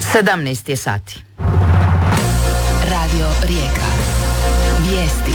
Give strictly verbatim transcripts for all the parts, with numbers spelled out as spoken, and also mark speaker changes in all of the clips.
Speaker 1: sedamnaest je sati.
Speaker 2: Radio Rijeka. Vijesti.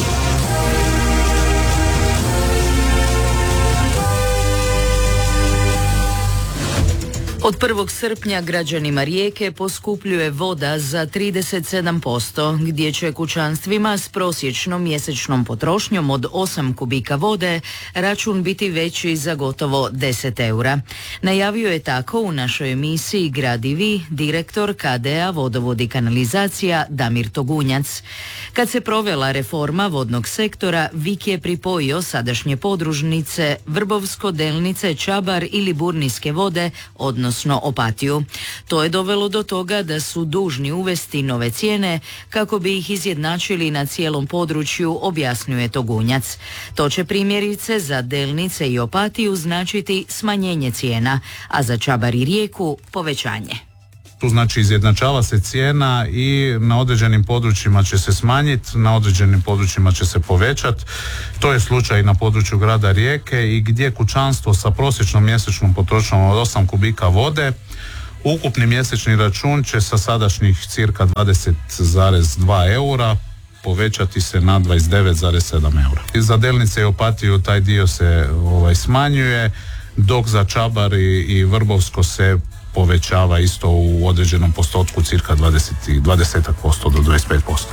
Speaker 1: Od prvog srpnja građanima Rijeke poskupljuje voda za trideset sedam posto, gdje će kućanstvima s prosječnom mjesečnom potrošnjom od osam kubika vode račun biti veći za gotovo deset eura. Najavio je tako u našoj emisiji Gradivi direktor K D A Vodovod i kanalizacija Damir Togunjac. Kad se provela reforma vodnog sektora, Vik je pripojio sadašnje podružnice Vrbovsko, Delnice, Čabar ili Burnijske vode, odnosno Opatiju. To je dovelo do toga da su dužni uvesti nove cijene kako bi ih izjednačili na cijelom području, objasnjuje Togunjac. To će primjerice za Delnice i Opatiju značiti smanjenje cijena, a za Čabar i Rijeku povećanje.
Speaker 3: Tu znači izjednačava se cijena i na određenim područjima će se smanjiti, na određenim područjima će se povećati. To je slučaj na području grada Rijeke i gdje kućanstvo sa prosječnom mjesečnom potrošnjom od osam kubika vode, ukupni mjesečni račun će sa sadašnjih cirka dvadeset zarez dva eura povećati se na dvadeset devet zarez sedam eura. I za Delnice i Opatiju taj dio se ovaj, smanjuje, dok za Čabar i, i Vrbovsko se povećava isto u određenom postotku cirka dvadeset posto do dvadeset pet posto.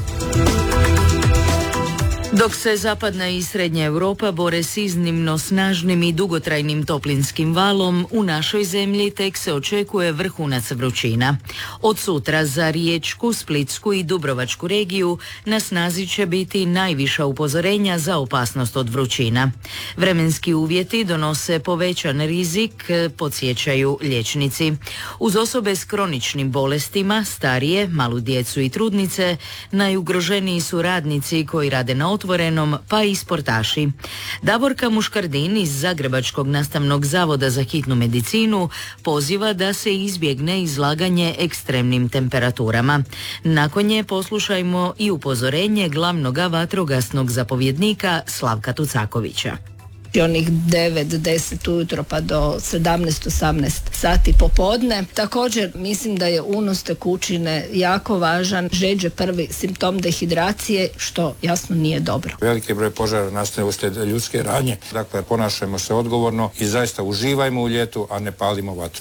Speaker 1: Dok se zapadna i srednja Europa bore s iznimno snažnim i dugotrajnim toplinskim valom, u našoj zemlji tek se očekuje vrhunac vrućina. Od sutra za Riječku, Splitsku i Dubrovačku regiju na snazi će biti najviša upozorenja za opasnost od vrućina. Vremenski uvjeti donose povećan rizik, podsjećaju liječnici. Uz osobe s kroničnim bolestima, starije, malu djecu i trudnice, najugroženiji su radnici koji rade na otvorenom, pa i sportaši. Davorka Muškardin iz Zagrebačkog nastavnog zavoda za hitnu medicinu poziva da se izbjegne izlaganje ekstremnim temperaturama. Nakon nje poslušajmo i upozorenje glavnog vatrogasnog zapovjednika Slavka Tucakovića.
Speaker 4: Onih devet do deset ujutro pa do sedamnaest osamnaest sati popodne. Također mislim da je unos tekućine jako važan. Žeđ je prvi simptom dehidracije, što jasno nije dobro.
Speaker 5: Veliki broj požara nastaje uslijed ljudske radnje. Dakle, ponašajmo se odgovorno i zaista uživajmo u ljetu, a ne palimo vatru.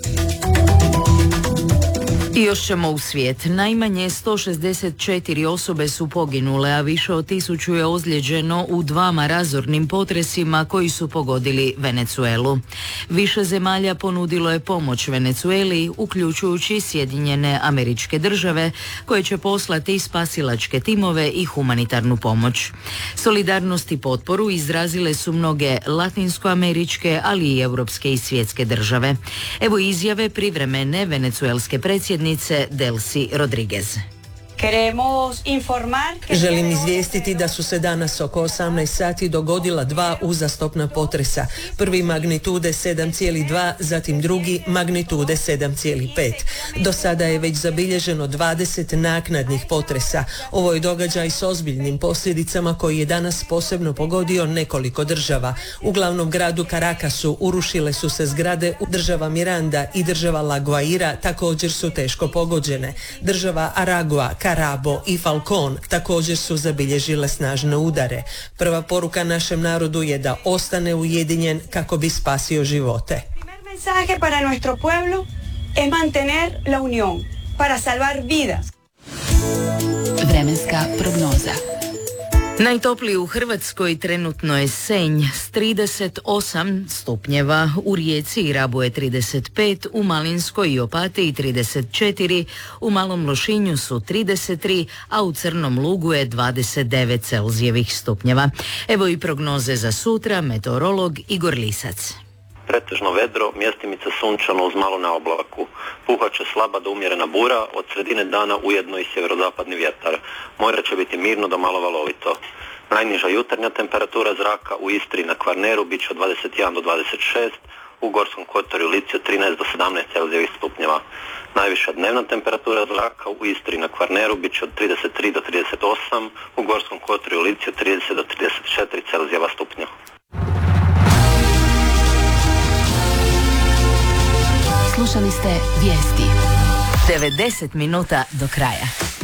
Speaker 1: I još ćemo u svijet. Najmanje sto šezdeset četiri osobe su poginule, a više od tisuću je ozlijeđeno u dvama razornim potresima koji su pogodili Venezuelu. Više zemalja ponudilo je pomoć Venezueli, uključujući Sjedinjene Američke Države, koje će poslati spasilačke timove i humanitarnu pomoć. Solidarnost i potporu izrazile su mnoge latinskoameričke, ali i europske i svjetske države. Evo izjave privremene venezuelske predsjednice Delcy Rodriguez.
Speaker 6: Želim izvijestiti da su se danas oko osamnaest sati dogodila dva uzastopna potresa. Prvi magnitude sedam zarez dva, zatim drugi magnitude sedam zarez pet. Do sada je već zabilježeno dvadeset naknadnih potresa. Ovo je događaj s ozbiljnim posljedicama koji je danas posebno pogodio nekoliko država. U glavnom gradu Caracasu urušile su se zgrade, u država Miranda i država La Guaira također su teško pogođene. Država Aragua, Carabo i Falcón također su zabilježile snažne udare. Prva poruka našem narodu je da ostane ujedinjen kako bi spasio živote.
Speaker 7: Primer mensaje para nuestro pueblo es mantener la unión para salvar vidas.
Speaker 2: Vremenska prognoza.
Speaker 1: Najtopliji u Hrvatskoj trenutno je Senj s trideset osam stupnjeva, u Rijeci i Rabu je trideset pet, u Malinskoj i Opatiji trideset četiri, u Malom Lošinju su trideset tri, a u Crnom Lugu je dvadeset devet Celzijevih stupnjeva. Evo i prognoze za sutra, meteorolog Igor Lisac.
Speaker 8: Pretežno vedro, mjestimice sunčano uz malo na oblaku. Puhaće slaba do umjerena bura, od sredine dana ujedno i sjeverozapadni vjetar. More će biti mirno do malo valovito. Najniža jutarnja temperatura zraka u Istri i na Kvarneru bit će od dvadeset jedan do dvadeset šest, u Gorskom kotaru i Lici od trinaest do sedamnaest Celzijevih stupnjeva. Najviša dnevna temperatura zraka u Istri i na Kvarneru bit će od trideset tri do trideset osam, u Gorskom kotaru i Lici od trideset do trideset četiri Celzijeva stupnjeva.
Speaker 2: Slušali ste vijesti.
Speaker 1: devedeset minuta do kraja.